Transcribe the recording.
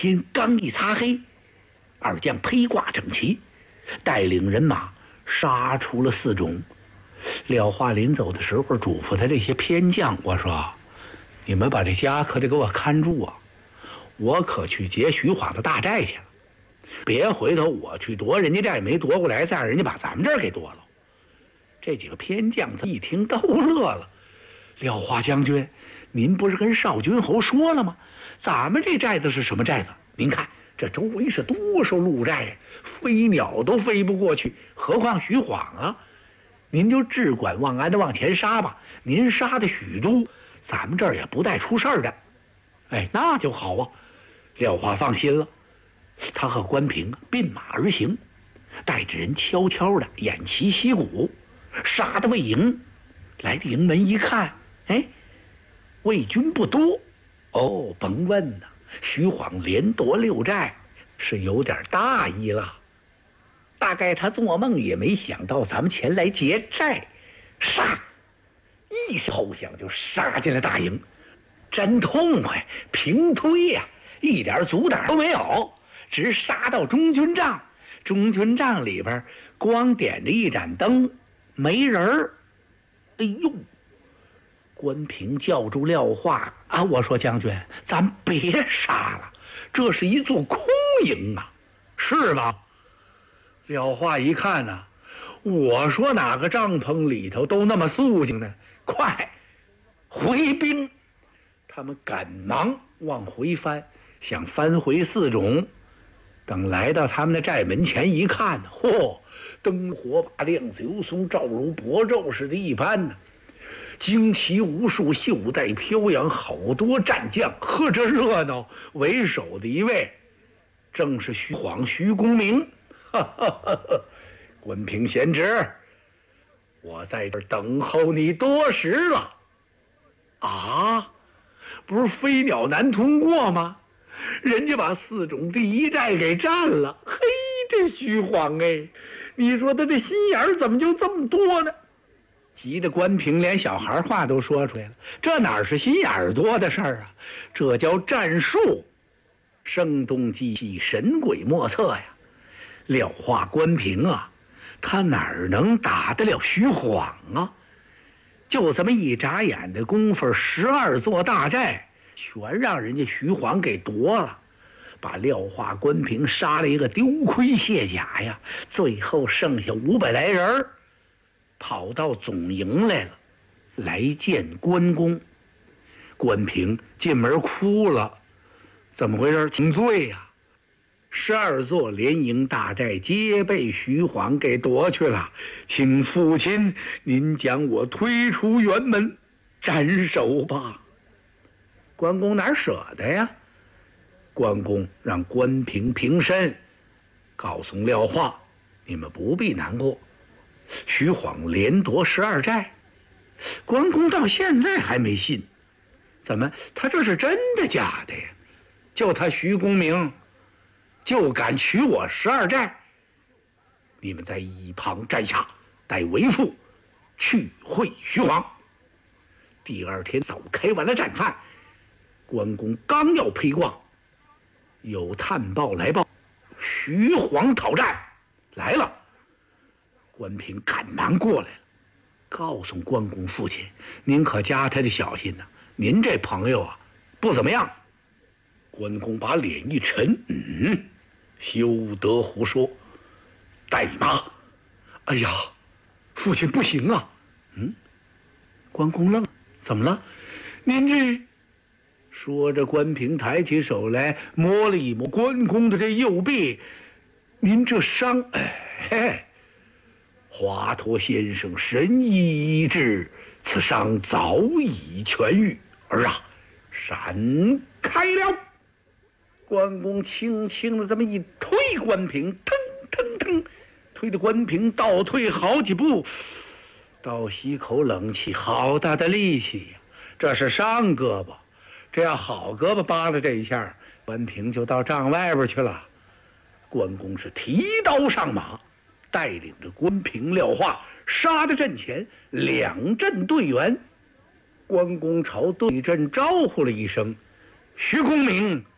天刚一擦黑，二将披挂整齐，带领人马杀出了4种。廖化临走的时候嘱咐他这些偏将，我说：“你们把这家可得给我看住啊！我可去劫徐晃的大寨去了，别回头我去夺人家寨没夺过来，再让人家把咱们这儿给夺了。”这几个偏将一听都乐了。廖化将军，您不是跟少君侯说了吗？咱们这寨子是什么寨子？您看这周围是多少鹿寨呀，飞鸟都飞不过去，何况徐晃啊！您就只管忘安的往前杀吧，您杀的许都，咱们这儿也不带出事儿的。哎，那就好啊。廖化放心了，他和关平并马而行，带着人悄悄的偃旗息鼓，杀的魏营。来的营门一看，哎，魏军不多。哦，甭问呐，徐晃连夺6寨，是有点大意了。大概他做梦也没想到咱们前来劫寨，杀！一声吼响就杀进了大营，真痛快，平推呀，一点阻挡都没有，直杀到中军帐。中军帐里边光点着一盏灯，没人儿。哎呦！关平叫住廖化啊，我说将军，咱别杀了，这是一座空营啊，是吗？廖化一看呢，我说哪个帐篷里头都那么肃静呢？快回兵！他们赶忙往回翻，想翻回4种。等来到他们的寨门前一看，嚯，灯火把亮，流松照如薄昼似的一般呢。旌旗无数，袖带飘扬，好多战将，呵，这热闹！为首的一位正是徐晃、徐公明。关平贤侄，我在这儿等候你多时了。啊，不是飞鸟难通过吗？人家把4种第1寨给占了。嘿，这徐晃哎，你说他这心眼儿怎么就这么多呢？急得关平连小孩话都说出来了。这哪是心眼儿多的事儿啊，这叫战术，声东击西，神鬼莫测呀。廖化、关平啊，他哪儿能打得了徐晃啊？就这么一眨眼的功夫，12座大寨全让人家徐晃给夺了，把廖化、关平杀了一个丢盔卸甲呀。最后剩下500来人，跑到总营来了，来见关公。关平进门哭了，怎么回事？请罪呀！12座连营大寨皆被徐晃给夺去了，请父亲您将我推出辕门斩首吧。关公哪舍得呀？关公让关平平身，告诉廖化，你们不必难过，徐晃连夺12寨。关公到现在还没信，怎么他这是真的假的呀？就他徐公明就敢取我12寨，你们在一旁站下，待为父去会徐晃。第2天早开完了战饭，关公刚要披挂，有探报来报，徐晃讨战来了。关平赶忙过来了，告诉关公父亲，您可加他的小心呐，您这朋友啊不怎么样。关公把脸一沉，休得胡说，带马！哎呀，父亲不行啊！关公愣，怎么了？您这……说着，关平抬起手来摸了一摸关公的这右臂，您这伤……华佗先生神医医治，此伤早已痊愈。儿啊，闪开了！关公轻轻的这么一推关平，腾腾腾，推得关平倒退好几步，倒吸口冷气，好大的力气呀！这是上胳膊，这要好胳膊扒了这一下，关平就到帐外边去了。关公是提刀上马，带领着关平、廖化杀到阵前，2阵对员。关公朝对阵招呼了一声：“徐公明，